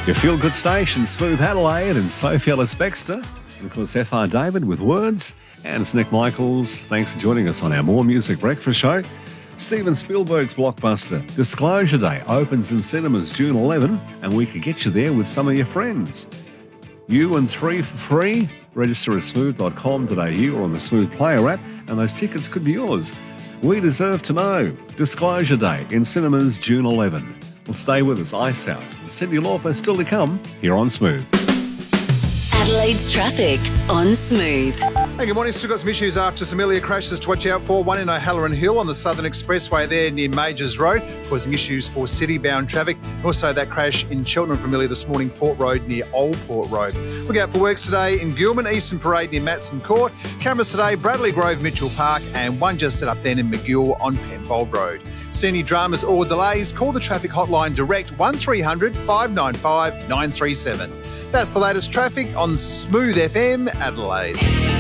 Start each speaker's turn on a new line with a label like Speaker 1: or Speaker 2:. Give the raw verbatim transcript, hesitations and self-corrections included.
Speaker 1: Your feel-good station, Smooth Adelaide and Sophie Ellis-Bextor. And of course, F R David with Words. And it's Nick Michaels. Thanks for joining us on our More Music Breakfast show. Steven Spielberg's blockbuster Disclosure Day opens in cinemas June eleventh, and we could get you there with some of your friends. You and three for free. Register at smooth dot com dot a u or on the Smooth Player app, and those tickets could be yours. We deserve to know. Disclosure Day in cinemas June eleventh. Well, stay with us. Ice House and Cyndi Lauper still to come here on Smooth.
Speaker 2: Adelaide's traffic on Smooth.
Speaker 3: Hey, good morning. Still got some issues after some earlier crashes to watch out for. One in O'Halloran Hill on the Southern Expressway there near Majors Road, causing issues for city-bound traffic. Also that crash in Cheltenham from earlier this morning, Port Road near Old Port Road. Look out for works today in Gilman, Eastern Parade near Matson Court. Cameras today, Bradley Grove, Mitchell Park, and one just set up then in Magill on Penfold Road. See any dramas or delays, call the traffic hotline direct one three hundred five nine five nine three seven. That's the latest traffic on Smooth F M Adelaide.